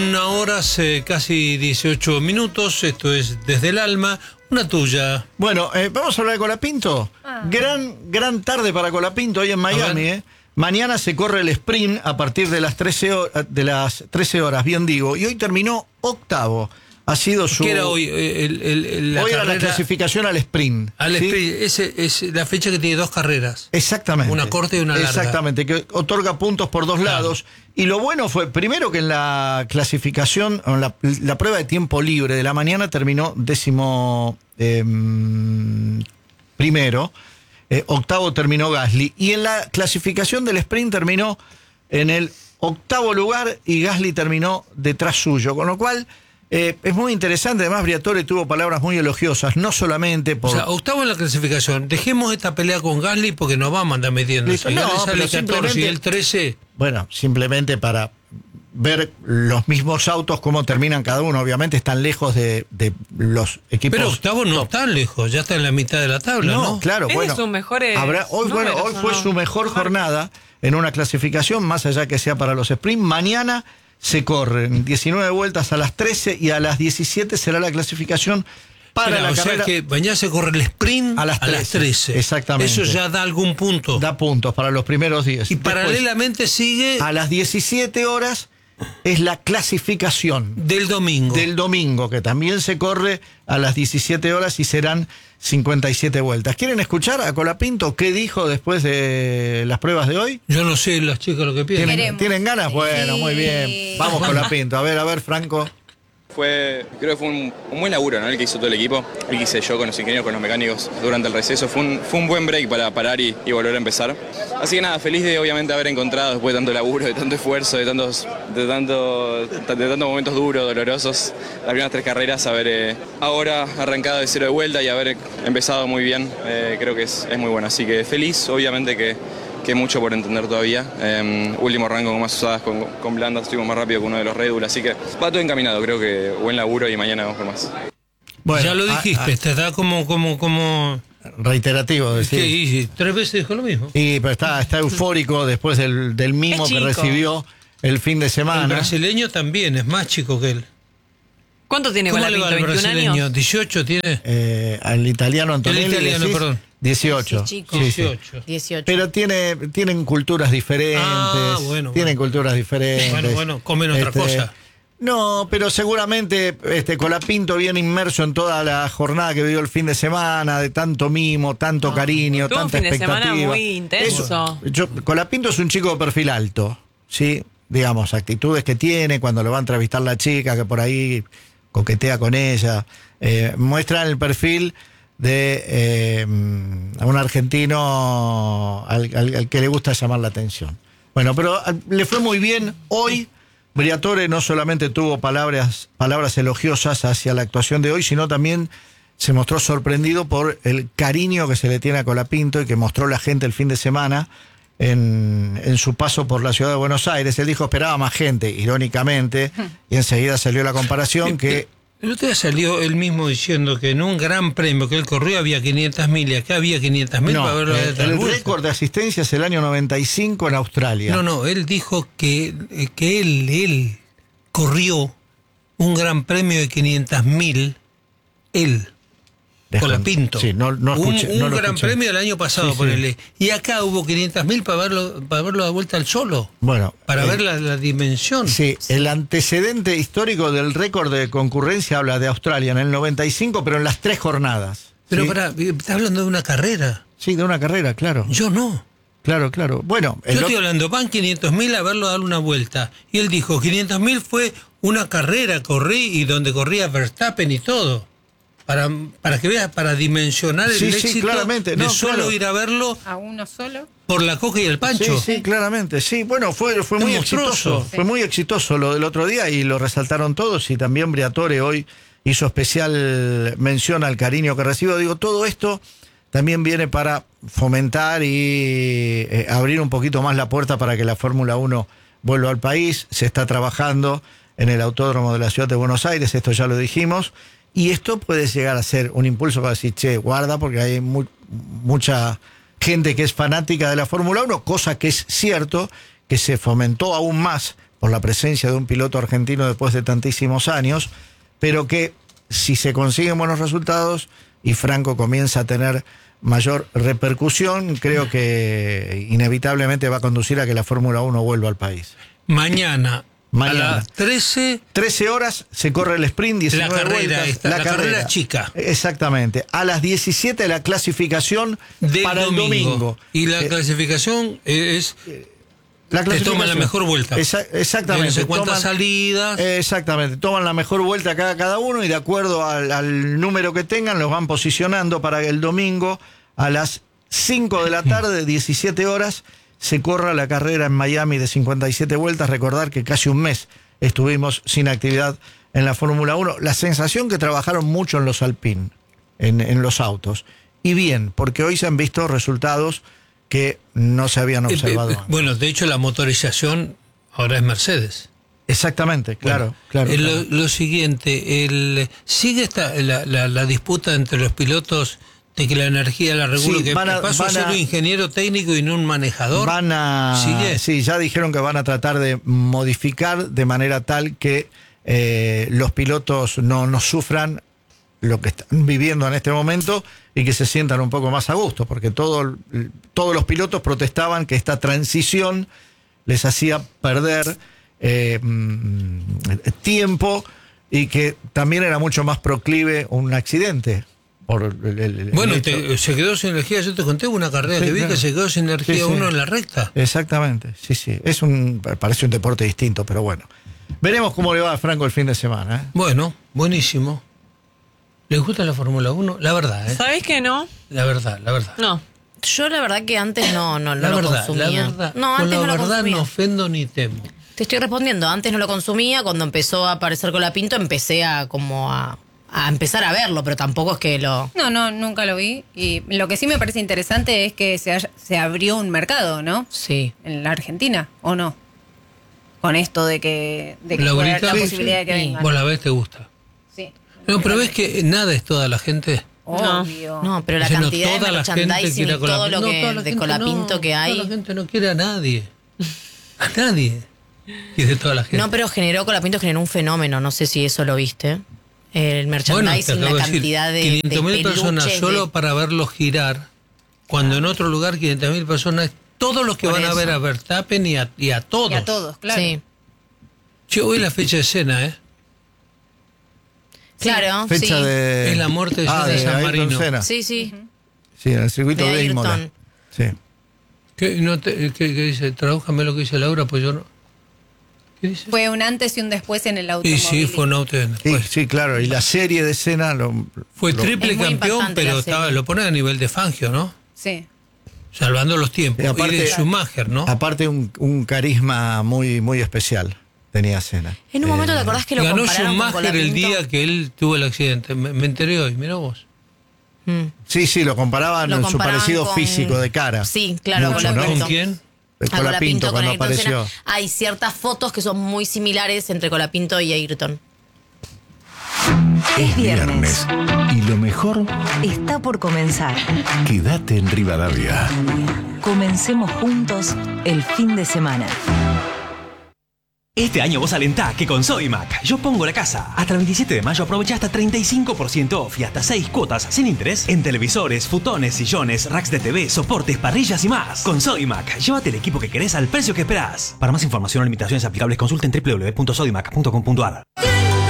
Una hora, casi 18 minutos, esto es Desde el Alma, una tuya. Bueno, vamos a hablar de Colapinto. Gran tarde para Colapinto hoy en Miami. Mañana se corre el sprint a partir de las 13 horas, bien digo. Y hoy terminó octavo. Ha sido su... ¿Qué era hoy? Hoy era la clasificación al sprint. Al ¿sí? sprint, es la fecha que tiene dos carreras. Exactamente. Una corta y una larga. Exactamente, que otorga puntos por dos lados. Y lo bueno fue, primero, que en la clasificación, en la prueba de tiempo libre de la mañana terminó primero. Octavo terminó Gasly. Y en la clasificación del sprint terminó en el octavo lugar y Gasly terminó detrás suyo. Con lo cual... es muy interesante, además Briatore tuvo palabras muy elogiosas, no solamente por... O sea, octavo en la clasificación, dejemos esta pelea con Gasly porque nos vamos a andar metiendo. Listo, Si no, Gasly sale pero 14 y el 13... Bueno, simplemente para ver los mismos autos, cómo terminan cada uno, obviamente están lejos de los equipos... Pero octavo no está lejos, ya está en la mitad de la tabla, ¿no? Claro, bueno. Sus mejores hoy fue su mejor jornada en una clasificación, más allá que sea para los sprint. Mañana... se corren 19 vueltas a las 13 y a las 17 será la clasificación para la carrera. O sea que mañana se corre el sprint a las 13. Exactamente. Eso ya da algún punto. Da puntos para los primeros 10. Y paralelamente sigue... A las 17 horas es la clasificación. Del domingo. Del domingo, que también se corre a las 17 horas y serán 57 vueltas. ¿Quieren escuchar a Colapinto qué dijo después de las pruebas de hoy? Yo no sé las chicas lo que piensan. ¿Tienen ganas? Bueno, muy bien. Vamos, Colapinto. A ver, Franco. Creo que fue un buen laburo, ¿no? El que hizo todo el equipo, el que hice yo con los ingenieros, con los mecánicos durante el receso. Fue un buen break para parar y volver a empezar. Así que nada, feliz de obviamente haber encontrado después de tanto laburo, de tanto esfuerzo, de tantos momentos duros, dolorosos, las primeras 3 carreras, haber ahora arrancado de cero de vuelta y haber empezado muy bien, creo que es muy bueno. Así que feliz, obviamente que mucho por entender todavía. Último rango con más usadas, con blandas, estuvimos más rápido que uno de los Red Bull, así que va todo encaminado, creo que buen laburo y mañana vamos por más. Bueno, ya lo dijiste, te da como... reiterativo, decir. Sí, 3 veces dijo lo mismo. Sí, pero está eufórico después del mimo que recibió el fin de semana. El brasileño también, es más chico que él. ¿Cuánto tiene Colapinto? ¿21 brasileño? años? 18 tiene. Al italiano Antonelli. El italiano, perdón. 18. Sí, chico. 18. Pero tienen culturas diferentes. Tienen culturas diferentes. Bueno, comen otra cosa. No, pero seguramente Colapinto viene inmerso en toda la jornada que vivió el fin de semana, de tanto mimo, tanto cariño, tuvo tanta un fin de expectativa. semana muy intenso. Colapinto es un chico de perfil alto, ¿sí? Digamos, actitudes que tiene cuando lo va a entrevistar la chica, que por ahí coquetea con ella. Muestra el perfil de un argentino al que le gusta llamar la atención. Bueno, pero le fue muy bien hoy. Briatore no solamente tuvo palabras elogiosas hacia la actuación de hoy, sino también se mostró sorprendido por el cariño que se le tiene a Colapinto y que mostró la gente el fin de semana en su paso por la ciudad de Buenos Aires. Él dijo esperaba más gente, irónicamente, y enseguida salió la comparación que... El otro día salió él mismo diciendo que en un gran premio que él corrió había 500.000 y acá había 500.000 para verlo de el récord de asistencia es el año 95 en Australia. No, él dijo que él corrió un gran premio de 500.000, él. Colapinto. Sí, no escuché, un gran premio el año pasado, ponele. Y acá hubo 500.000 para verlo de vuelta al solo. Bueno. Para ver la dimensión. Sí, el antecedente histórico del récord de concurrencia habla de Australia en el 95, pero en las 3 jornadas. Pero ¿sí? ¿estás hablando de una carrera? Sí, de una carrera, claro. Yo no. Claro. Bueno. Yo estoy hablando, van 500.000 a verlo dar una vuelta. Y él dijo, 500.000 fue una carrera, corrí, y donde corría Verstappen y todo. Para que veas, para dimensionar el éxito claramente. de solo ir a verlo a uno solo por la Coca y el Pancho. Sí, claramente. Sí, bueno, fue muy exitoso. Fue muy exitoso lo del otro día y lo resaltaron todos. Y también Briatore hoy hizo especial mención al cariño que recibió. Digo, todo esto también viene para fomentar y abrir un poquito más la puerta para que la Fórmula 1 vuelva al país. Se está trabajando en el Autódromo de la Ciudad de Buenos Aires, esto ya lo dijimos. Y esto puede llegar a ser un impulso para decir, che, guarda, porque hay mucha gente que es fanática de la Fórmula 1, cosa que es cierto, que se fomentó aún más por la presencia de un piloto argentino después de tantísimos años, pero que si se consiguen buenos resultados y Franco comienza a tener mayor repercusión, creo que inevitablemente va a conducir a que la Fórmula 1 vuelva al país. Mañana. A las 13 horas se corre el sprint, 19 la carrera vueltas, la carrera chica. Exactamente. A las 17 la clasificación para el domingo. Y la clasificación es... Te toman la mejor vuelta. Exactamente. No sé cuántas salidas. Exactamente. Toman la mejor vuelta cada uno y de acuerdo al número que tengan los van posicionando para que el domingo a las 5 de la tarde, 17 horas, se corra la carrera en Miami de 57 vueltas. Recordar que casi un mes estuvimos sin actividad en la Fórmula 1. La sensación que trabajaron mucho en los Alpine, en los autos. Y bien, porque hoy se han visto resultados que no se habían observado antes. Bueno, de hecho la motorización ahora es Mercedes. Exactamente, claro. Lo siguiente, sigue la disputa entre los pilotos de que la energía la regula, sí, que pasó a ser un ingeniero técnico y no un manejador. ¿Sigue? Sí, ya dijeron que van a tratar de modificar de manera tal que los pilotos no sufran lo que están viviendo en este momento y que se sientan un poco más a gusto, porque todos los pilotos protestaban que esta transición les hacía perder tiempo y que también era mucho más proclive un accidente. Se quedó sin energía, yo te conté una carrera que vi que se quedó sin energía uno en la recta. Exactamente, sí. Parece un deporte distinto, pero bueno. Veremos cómo le va a Franco el fin de semana. Bueno, buenísimo. ¿Les gusta la Fórmula 1? La verdad, ¿eh? ¿Sabés que no? La verdad. No. Yo la verdad que antes no lo consumía. La verdad, no, antes con la no lo verdad consumía. no ofendo ni temo. Te estoy respondiendo, antes no lo consumía, cuando empezó a aparecer Colapinto empecé a empezar a verlo, pero tampoco es que lo... No, nunca lo vi. Y lo que sí me parece interesante es que se abrió un mercado, ¿no? Sí. En la Argentina, ¿o no? Con esto de que Laurita, la posibilidad de que vengan. Vos la ves, te gusta. Sí. No, pero ves que nada es toda la gente. Obvio. No, pero la Diciendo, cantidad de toda la gente merchandising y quiere todo lo Colapinto. que Toda la de gente Colapinto que hay. Toda la gente no quiere a nadie. A nadie. Y de toda la gente. No, pero Colapinto generó un fenómeno, no sé si eso lo viste. El merchandising, bueno, la cantidad de 500.000 personas peluches, solo para verlo girar, cuando en otro lugar 500.000 personas, todos los que Por van a eso. ver a Verstappen y a todos. Y a todos, claro. Sí. Che, hoy la fecha de cena, ¿eh? Claro, Fecha sí. de... Es la muerte de San Ayrton Marino. Senna. Sí. Sí, en el circuito De de Imola. Ayrton. Sí. ¿Qué dice? Tradújame lo que dice Laura, pues yo no... ¿Qué dice? Fue un antes y un después en el Y automovilismo. sí, fue un auto. Sí, claro. Y la serie de Senna Fue triple Es muy campeón, impactante pero la serie. lo pone a nivel de Fangio, ¿no? Sí. Salvando los tiempos. Y aparte- de Schumacher, ¿no? Aparte un carisma muy, muy especial tenía Senna. En un momento te acordás que lo Ganó compararon con Schumacher el Colapinto. día que él tuvo el accidente. Me enteré hoy, mirá vos. Sí, lo comparaban Lo en su comparaban parecido con- físico de cara. Sí, claro, Mucho, con ¿no? Colapinto. ¿Con quién? Con Colapinto cuando Ayrton apareció. Senna. Hay ciertas fotos que son muy similares entre Colapinto y Ayrton. Es viernes y lo mejor está por comenzar. Quédate en Rivadavia. Comencemos juntos el fin de semana. Este año vos alentá que con Sodimac yo pongo la casa. Hasta el 27 de mayo aprovecha hasta 35% off y hasta 6 cuotas sin interés en televisores, futones, sillones, racks de TV, soportes, parrillas y más. Con Sodimac, llévate el equipo que querés al precio que esperás. Para más información o limitaciones aplicables consulten www.sodimac.com.ar.